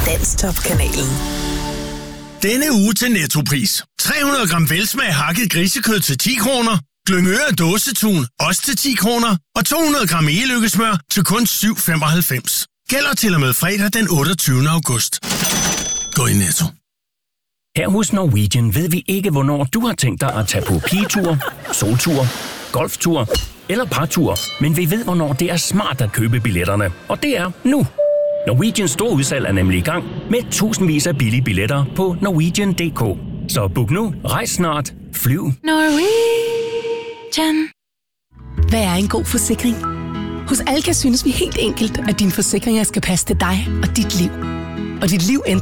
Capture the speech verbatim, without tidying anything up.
Danstop-kanalen. Denne uge til Nettopris. tre hundrede gram velsmag hakket grisekød til ti kroner. Glyngøre dåsetun, også til ti kroner. Og to hundrede gram e-lykkesmør til kun syv femoghalvfems. Gælder til og med fredag den otteogtyvende august. Gå i Netto. Her hos Norwegian ved vi ikke, hvornår du har tænkt dig at tage på pigetur, soltur, golftur eller partur. Men vi ved, hvornår det er smart at købe billetterne. Og det er nu. Norwegians store udsalg er nemlig i gang med tusindvis af billige billetter på norwegian punktum d k. Så book nu, rejs snart, flyv. Norwegian. Hvad er en god forsikring? Hos Alka synes vi helt enkelt, at dine forsikringer skal passe til dig og dit liv. Og dit liv ændrer